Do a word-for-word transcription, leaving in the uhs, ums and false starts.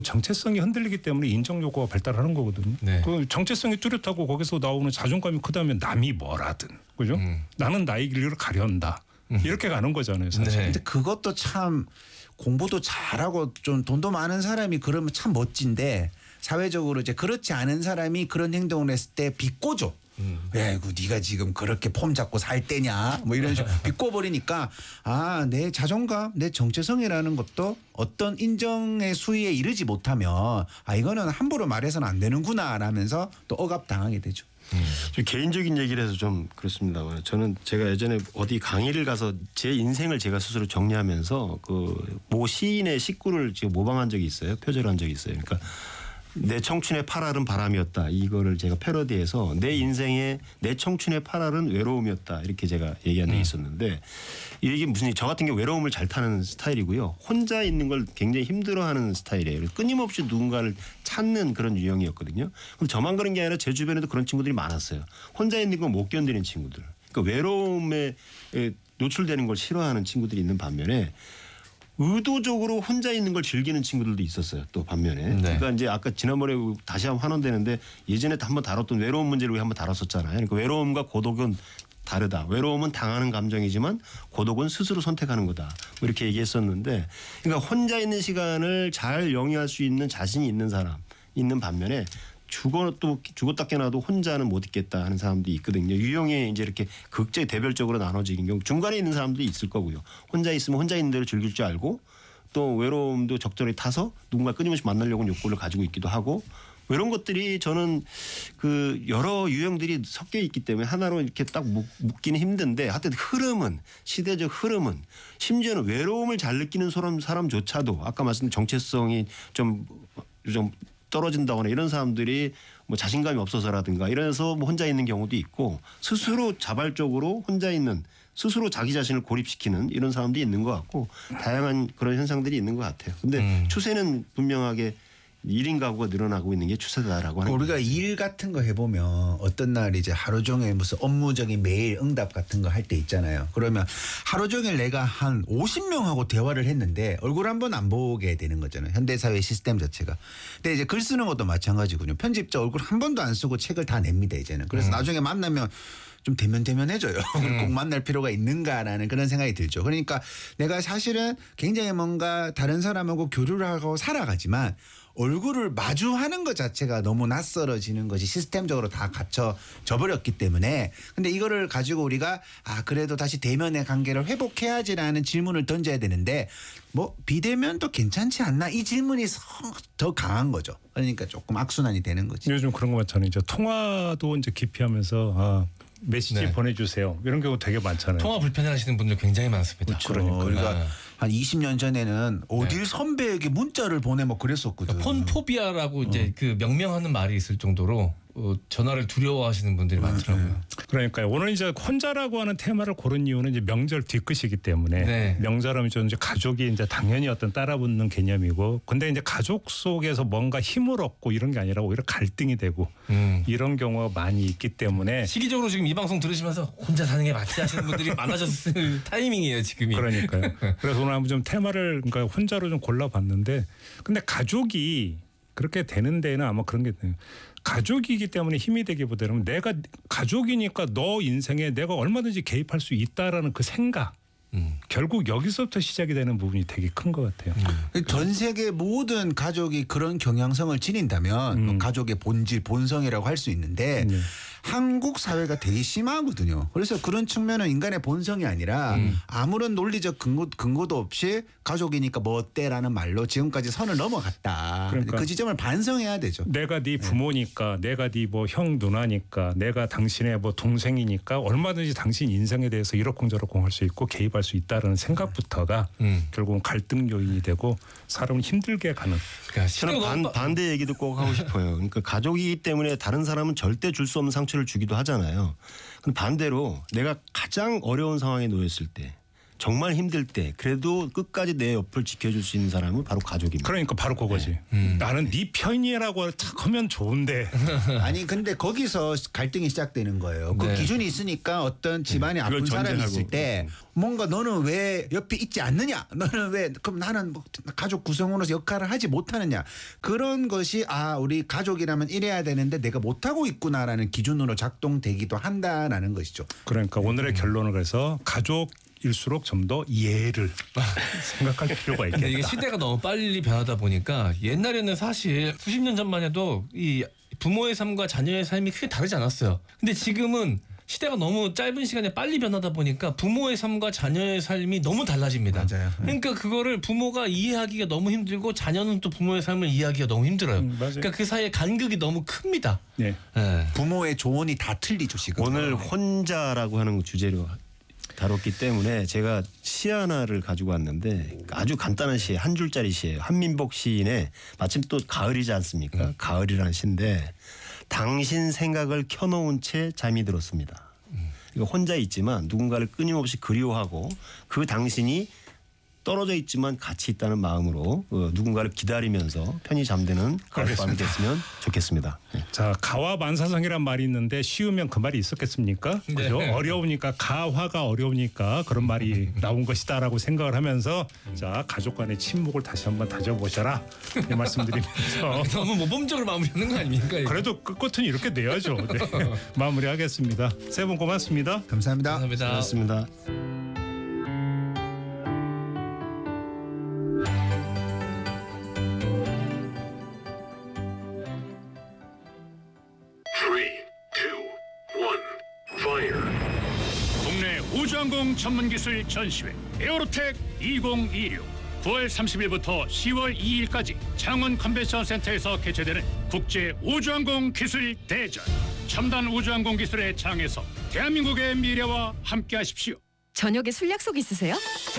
정체성이 흔들리기 때문에 인정 요구가 발달하는 거거든요. 네. 그 정체성이 뚜렷하고 거기서 나오는 자존감이 크다면 남이 뭐라든 그죠? 음. 나는 나의 길을 가련다. 음. 이렇게 가는 거잖아요. 사실. 네. 근데 그것도 참 공부도 잘하고 좀 돈도 많은 사람이 그러면 참 멋진데 사회적으로 이제 그렇지 않은 사람이 그런 행동을 했을 때 비꼬죠. 음. 야, 그 네가 지금 그렇게 폼 잡고 살 때냐? 뭐 이런 식으로 비꼬버리니까 아, 내 자존감, 내 정체성이라는 것도 어떤 인정의 수위에 이르지 못하면 아, 이거는 함부로 말해서는 안 되는구나 라면서 또 억압당하게 되죠. 음. 좀 개인적인 얘기를 해서 좀 그렇습니다만 저는 제가 예전에 어디 강의를 가서 제 인생을 제가 스스로 정리하면서 그 모 시인의 식구를 지금 모방한 적이 있어요. 표절한 적이 있어요. 그러니까 내 청춘의 팔알은 바람이었다. 이거를 제가 패러디해서 내 인생의 내 청춘의 팔알은 외로움이었다. 이렇게 제가 얘기한 적이 있었는데 이게 무슨 저 같은 경우 외로움을 잘 타는 스타일이고요. 혼자 있는 걸 굉장히 힘들어하는 스타일이에요. 끊임없이 누군가를 찾는 그런 유형이었거든요. 그럼 저만 그런 게 아니라 제 주변에도 그런 친구들이 많았어요. 혼자 있는 건 못 견디는 친구들. 그러니까 외로움에 노출되는 걸 싫어하는 친구들이 있는 반면에 의도적으로 혼자 있는 걸 즐기는 친구들도 있었어요. 또 반면에. 네. 그러니까 이제 아까 지난번에 다시 한번 환원되는데 예전에 한번 다뤘던 외로움 문제를 한번 다뤘었잖아요. 그러니까 외로움과 고독은 다르다. 외로움은 당하는 감정이지만 고독은 스스로 선택하는 거다. 뭐 이렇게 얘기했었는데 그러니까 혼자 있는 시간을 잘 영위할 수 있는 자신이 있는 사람 있는 반면에 죽어 또 죽었다 깨나도 혼자는 못 있겠다 하는 사람도 있거든요. 유형이 이제 이렇게 극적 대별적으로 나눠지는 경우 중간에 있는 사람도 있을 거고요. 혼자 있으면 혼자 있는 대로 즐길 줄 알고 또 외로움도 적절히 타서 누군가 끊임없이 만나려고 욕구를 가지고 있기도 하고 뭐 이런 것들이 저는 그 여러 유형들이 섞여 있기 때문에 하나로 이렇게 딱 묶기는 힘든데 하여튼 흐름은 시대적 흐름은 심지어는 외로움을 잘 느끼는 사람, 사람조차도 아까 말씀드린 정체성이 좀 좀 떨어진다거나 이런 사람들이 뭐 자신감이 없어서라든가 이래서 뭐 혼자 있는 경우도 있고 스스로 자발적으로 혼자 있는 스스로 자기 자신을 고립시키는 이런 사람들이 있는 것 같고 다양한 그런 현상들이 있는 것 같아요. 근데 음. 추세는 분명하게 일 인 가구가 늘어나고 있는 게 추세다라고 하는 우리가 일 같은 거 해보면 어떤 날 이제 하루 종일 무슨 업무적인 메일 응답 같은 거 할 때 있잖아요. 그러면 하루 종일 내가 한 오십 명하고 대화를 했는데 얼굴 한 번 안 보게 되는 거잖아요. 현대사회 시스템 자체가. 근데 이제 글 쓰는 것도 마찬가지군요. 편집자 얼굴 한 번도 안 쓰고 책을 다 냅니다 이제는. 그래서 음. 나중에 만나면 좀 대면대면해져요. 음. 꼭 만날 필요가 있는가라는 그런 생각이 들죠. 그러니까 내가 사실은 굉장히 뭔가 다른 사람하고 교류를 하고 살아가지만 얼굴을 마주하는 것 자체가 너무 낯설어지는 것이 시스템적으로 다 갖춰져 버렸기 때문에 근데 이거를 가지고 우리가 아 그래도 다시 대면의 관계를 회복해야지라는 질문을 던져야 되는데 뭐 비대면도 괜찮지 않나 이 질문이 더 강한 거죠. 그러니까 조금 악순환이 되는 거지. 요즘 그런 거 많잖아요. 이제 통화도 이제 기피하면서 아 메시지 네. 보내주세요. 이런 경우 되게 많잖아요. 통화 불편해하시는 분들 굉장히 많습니다. 그렇죠. 그러니까 우리가 네. 한 이십 년 전에는 어딜 네. 선배에게 문자를 보내 뭐 그랬었거든. 그러니까 폰포비아라고 어. 이제 그 명명하는 말이 있을 정도로 어, 전화를 두려워하시는 분들이 네. 많더라고요. 그러니까요. 오늘 이제 혼자라고 하는 테마를 고른 이유는 이제 명절 뒤끝이기 때문에 네. 명절하면 좀 이제 가족이 이제 당연히 어떤 따라붙는 개념이고, 근데 이제 가족 속에서 뭔가 힘을 얻고 이런 게 아니라 오히려 갈등이 되고 음. 이런 경우가 많이 있기 때문에 시기적으로 지금 이 방송 들으시면서 혼자 사는 게 맞지 하시는 분들이 많아졌을 타이밍이에요 지금이. 그러니까요. 그래서 오늘 한번 좀 테마를 그러니까 혼자로 좀 골라봤는데, 근데 가족이 그렇게 되는 데는 아마 그런 게 돼요. 가족이기 때문에 힘이 되기보다는 내가 가족이니까 너 인생에 내가 얼마든지 개입할 수 있다라는 그 생각. 음. 결국 여기서부터 시작이 되는 부분이 되게 큰 것 같아요. 음. 전 세계 모든 가족이 그런 경향성을 지닌다면 음. 가족의 본질, 본성이라고 할 수 있는데 음. 한국 사회가 되게 심하거든요. 그래서 그런 측면은 인간의 본성이 아니라 음. 아무런 논리적 근거, 근거도 없이 가족이니까 뭐 어때라는 말로 지금까지 선을 넘어갔다. 그러니까 그 지점을 반성해야 되죠. 내가 네 부모니까 네. 내가 네 뭐 형 누나니까 내가 당신의 뭐 동생이니까 얼마든지 당신 인생에 대해서 이러쿵저러쿵 할 수 있고 개입할 수 있다라는 생각부터가 음. 결국은 갈등 요인이 되고 사람을 힘들게 가는. 그러니까 저는 반, 반대 얘기도 꼭 하고 싶어요. 그러니까 가족이기 때문에 다른 사람은 절대 줄 수 없는 상처를 주기도 하잖아요. 근데 반대로 내가 가장 어려운 상황에 놓였을 때 정말 힘들 때 그래도 끝까지 내 옆을 지켜줄 수 있는 사람은 바로 가족입니다. 그러니까 바로 그거지. 음. 나는 네 편이라고 탁 하면 좋은데. 아니 근데 거기서 갈등이 시작되는 거예요. 그 네. 기준이 있으니까 어떤 집안에 그걸 아픈 사람이 전제하고. 있을 때 뭔가 너는 왜 옆에 있지 않느냐? 너는 왜 그럼 나는 뭐 가족 구성원으로서 역할을 하지 못하느냐? 그런 것이 아 우리 가족이라면 이래야 되는데 내가 못하고 있구나라는 기준으로 작동되기도 한다라는 것이죠. 그러니까 오늘의 결론을 그래서 가족일수록 좀 더 예를 생각할 필요가 근데 있겠다. 이게 시대가 너무 빨리 변하다 보니까 옛날에는 사실 수십 년 전만 해도 이 부모의 삶과 자녀의 삶이 크게 다르지 않았어요. 근데 지금은 시대가 너무 짧은 시간에 빨리 변하다 보니까 부모의 삶과 자녀의 삶이 너무 달라집니다. 맞아요. 그러니까 그거를 부모가 이해하기가 너무 힘들고 자녀는 또 부모의 삶을 이해하기가 너무 힘들어요. 음, 맞아요. 그러니까 그 사이에 간극이 너무 큽니다. 네. 네. 부모의 조언이 다 틀리죠 지금. 오늘 혼자라고 하는 주제로 다뤘기 때문에 제가 시 하나를 가지고 왔는데 아주 간단한 시, 한 줄짜리 시예요. 한민복 시인의 마침 또 가을이지 않습니까? 음. 가을이라는 시인데 당신 생각을 켜놓은 채 잠이 들었습니다. 이거 혼자 있지만 누군가를 끊임없이 그리워하고 그 당신이 떨어져 있지만 같이 있다는 마음으로 어, 누군가를 기다리면서 편히 잠드는 그런 밤이 됐으면 좋겠습니다. 네. 자 가화 만사성이란 말이 있는데 쉬우면 그 말이 있었겠습니까? 그죠? 네. 어려우니까 가화가 어려우니까 그런 말이 나온 것이다라고 생각을 하면서 자 가족 간의 친목을 다시 한번 다져보셔라 이 말씀드리면서 너무 모범적으로 마무리하는 거 아닙니까? 이거? 그래도 끝끝은 이렇게 내야죠. 네. 마무리하겠습니다. 세 분 고맙습니다. 감사합니다. 감사합니다. 고맙습니다. Three, two, one, fire. 국내 우주항공 전문기술 전시회 에어로텍 이천이십육 구월 삼십일부터 시월 이일까지 창원 컨벤션 센터에서 개최되는 국제 우주항공 기술 대전. 첨단 우주항공 기술의 장에서 대한민국의 미래와 함께하십시오. 저녁에 술 약속 있으세요?